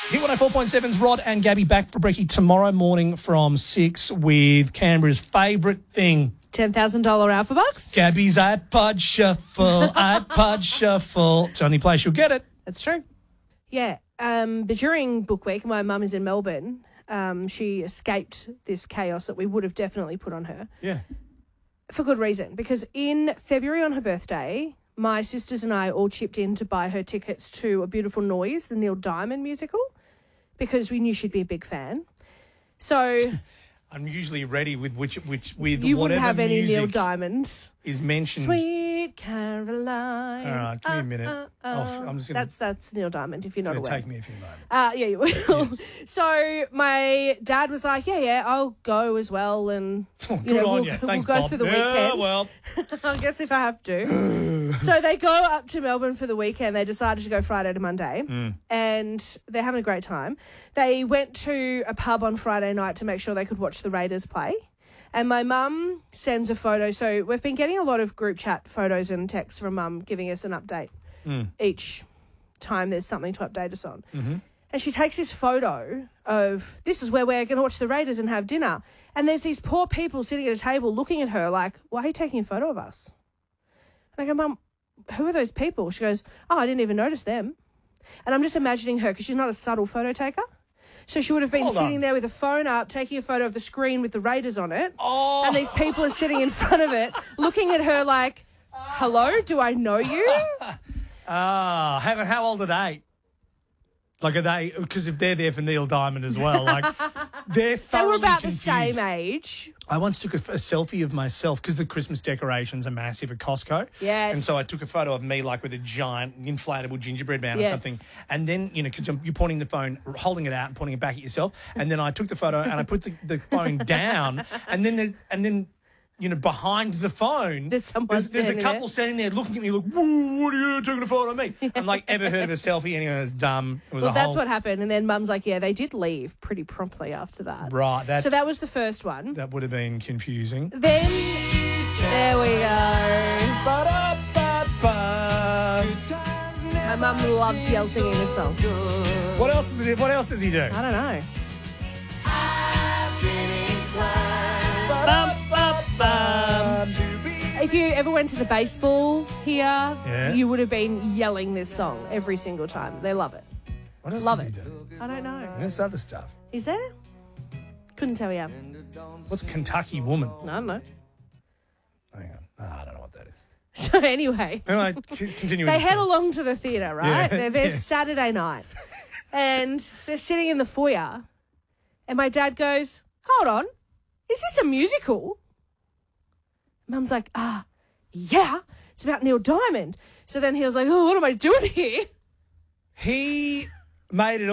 Hit 104.7's Rod and Gabby back for brekkie tomorrow morning from 6 with Canberra's favourite thing. $10,000 Alpha Bucks. Gabby's iPod Shuffle, iPod Shuffle. It's the only place you'll get it. That's true. Yeah. But during Book Week, my mum is in Melbourne. She escaped this chaos that we would have definitely put on her. Yeah. For good reason. Because in February on her birthday, my sisters and I all chipped in to buy her tickets to A Beautiful Noise, the Neil Diamond musical, because we knew she'd be a big fan. So I'm usually ready with with you wouldn't have any music Neil Diamond is mentioned. Sweet Caroline. All right, give me a minute. I'm just gonna, That's Neil Diamond, if you're not aware. Take me a few moments. Yeah, you will. Yes. So my dad was like, yeah, I'll go as well, and Good on you. Thanks, we'll go Bob. for the Yeah, weekend. well, I guess if I have to. So they go up to Melbourne for the weekend. They decided to go Friday to Monday, and they're having a great time. They went to a pub on Friday night to make sure they could watch the Raiders play. And my mum sends a photo. So we've been getting a lot of group chat photos and texts from mum giving us an update each time there's something to update us on. Mm-hmm. And she takes this photo of, this is where we're going to watch the Raiders and have dinner. And there's these poor people sitting at a table looking at her like, why are you taking a photo of us? And I go, Mum, who are those people? She goes, I didn't even notice them. And I'm just imagining her, because she's not a subtle photo taker. So she would have been sitting there with a phone up, taking a photo of the screen with the Raiders on it. Oh. And these people are sitting in front of it, looking at her like, hello, do I know you? How old are they? Like, are they, because if they're there for Neil Diamond as well, like, they're thoroughly They were about confused. the same age. I once took a selfie of myself because the Christmas decorations are massive at Costco. Yes. And so I took a photo of me, like, with a giant inflatable gingerbread man or Yes. something. And then, you know, because you're pointing the phone, holding it out and pointing it back at yourself. And then I took the photo and I put the phone down. And then, you know, behind the phone, There's a couple standing there looking at me like, whoa, what are you taking a photo of me? I'm like, ever heard of a selfie? Anyway, it was dumb. It was That's what happened. And then Mum's like, yeah, they did leave pretty promptly after that. Right. So that was the first one. That would have been confusing. Then, there we go. My mum loves yell singing this song. What else does he do? I don't know. If you ever went to the baseball here, you would have been yelling this song every single time. They love it. What else Love does it. he do? I don't know. There's other stuff. Is there? Couldn't tell you. What's Kentucky Woman? I don't know. Hang on. I don't know what that is. So anyway, Anyway, continue. they head along to the theatre, right? Yeah, They're there yeah. Saturday night. And they're sitting in the foyer. And my dad goes, hold on, is this a musical? Mum's like, yeah, it's about Neil Diamond. So then he was like, oh, what am I doing here? He made it